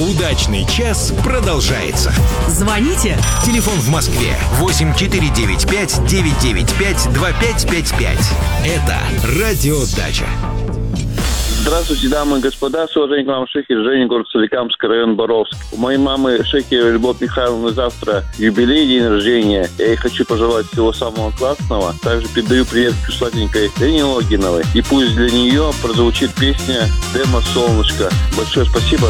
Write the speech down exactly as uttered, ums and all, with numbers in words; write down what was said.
Удачный час продолжается. Звоните. Телефон в Москве восемь четыре девять пять девять девять пять два пять пять пять. Это Радио Дача. Здравствуйте, дамы и господа. С уважением к вам, Шехи, Женя, город Соликамск, район Боровск. У моей мамы Шехи Любовь Михайловны завтра юбилей, день рождения. Я ей хочу пожелать всего самого классного. Также передаю привет к сладенькой Лене Логиновой. И пусть для нее прозвучит песня «Демо Солнышко». Большое спасибо.